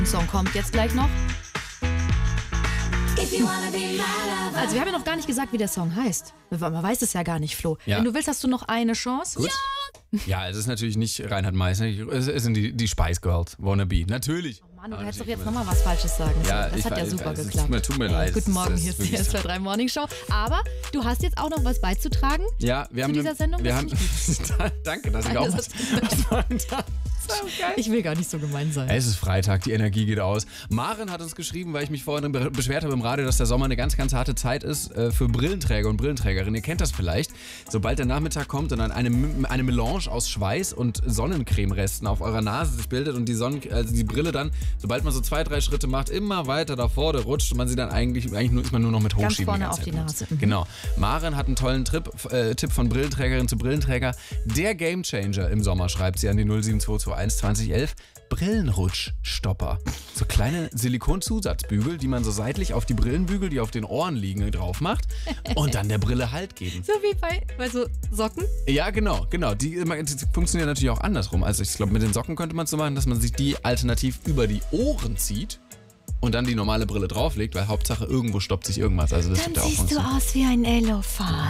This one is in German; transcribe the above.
Song kommt jetzt gleich noch. Also wir haben ja noch gar nicht gesagt, wie der Song heißt. Man weiß es ja gar nicht, Flo. Ja. Wenn du willst, hast du noch eine Chance. Gut. Ja, es ist natürlich nicht Reinhard Meißner, es sind die Spice Girls, Wannabe, natürlich. Mann, du hättest doch jetzt nochmal was Falsches sagen sollen. Ja, das hat ja super geklappt. Tut mir leid. Guten Morgen, hier ist die SWR3 Morning Show. Aber du hast jetzt auch noch was beizutragen zu dieser Sendung. Danke, dass ich auch was sagen darf. Ich will gar nicht so gemein sein. Es ist Freitag, die Energie geht aus. Maren hat uns geschrieben, weil ich mich vorhin beschwert habe im Radio, dass der Sommer eine ganz, ganz harte Zeit ist für Brillenträger und Brillenträgerinnen. Ihr kennt das vielleicht. Sobald der Nachmittag kommt und dann eine Melange aus Schweiß und Sonnencremeresten auf eurer Nase sich bildet und die Brille dann, sobald man so 2, 3 Schritte macht, immer weiter da vorne rutscht und man sie dann eigentlich ist man nur noch mit Hochschieben. Ganz vorne auf die Nase. Genau. Maren hat einen tollen Tipp von Brillenträgerin zu Brillenträger. Der Gamechanger im Sommer, schreibt sie an die 07221 2011. Brillenrutschstopper. So kleine Silikonzusatzbügel, die man so seitlich auf die Brillenbügel, die auf den Ohren liegen, drauf macht und dann der Brille Halt geben. So wie bei so Socken? Ja, genau. Die funktionieren natürlich auch andersrum. Also ich glaube, mit den Socken könnte man es so machen, dass man sich die alternativ über die Ohren zieht und dann die normale Brille drauflegt, weil Hauptsache irgendwo stoppt sich irgendwas. Also das Dann siehst du aus wie ein Elefant.